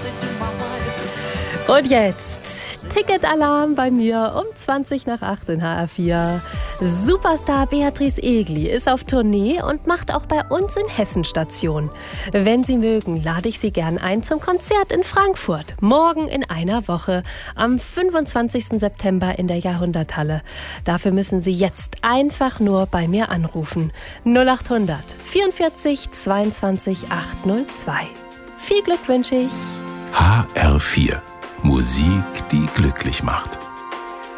Und jetzt Ticketalarm bei mir um 20:20 in HR4. Superstar Beatrice Egli ist auf Tournee und macht auch bei uns in Hessen Station. Wenn Sie mögen, lade ich Sie gern ein zum Konzert in Frankfurt. Morgen in einer Woche, am 25. September in der Jahrhunderthalle. Dafür müssen Sie jetzt einfach nur bei mir anrufen. 0800 44 22 802. Viel Glück wünsche ich. HR4. Musik, die glücklich macht.